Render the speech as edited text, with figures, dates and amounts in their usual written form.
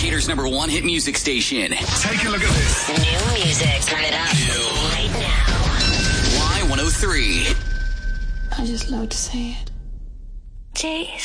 Decatur's #1 hit music station. Take a look at this. New music. Turn it up right now. Y103. I just love to say it. Jay